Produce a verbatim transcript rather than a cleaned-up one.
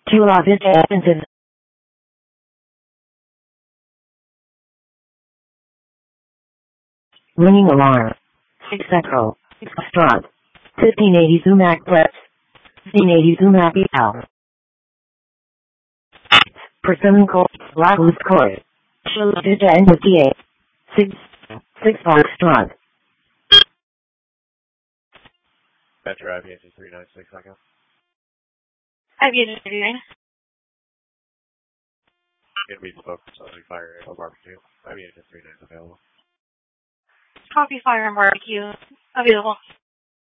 Chula Vista Edmonton. Ringing alarm. six Echo. six Foxtrot. fifteen eighty Sumac Press. fifteen eighty Sumac L. Persimmon Court. Blacklist Court. Chula Vista N fifty-eight. six. six Foxtrot. Metro Aviation three nine six, Echo. Aviation thirty-nine. Gonna be spoke for something fire at barbecue. Aviation three nine is available. Copy fire and barbecue available.